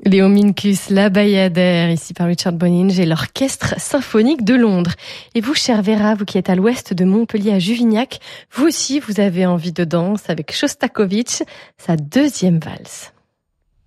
Léo Minkus, la Bayadère, ici par Richard Boninge et l'Orchestre Symphonique de Londres. Et vous, cher Vera, vous qui êtes à l'ouest de Montpellier à Juvignac, vous aussi, vous avez envie de danse avec Shostakovich, sa deuxième valse.